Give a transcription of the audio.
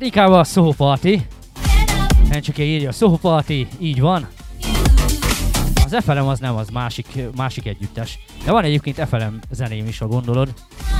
inkább a Soho Party. Nem csak írja, Soho Party, így van. Az FLM az nem, az másik együttes. De van egyébként FLM zeném is, ha gondolod.